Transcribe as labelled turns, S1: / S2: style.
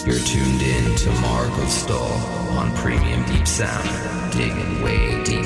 S1: You're tuned in to Mark of Stahl on Premium Deep Sound, digging way deep.